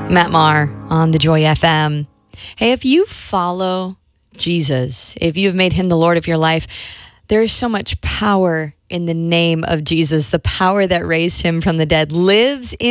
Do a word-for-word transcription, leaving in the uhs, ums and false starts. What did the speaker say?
Matt Maher on the Joy F M. Hey, if you follow Jesus, if you've made him the Lord of your life, there is so much power in the name of Jesus. The power that raised him from the dead lives in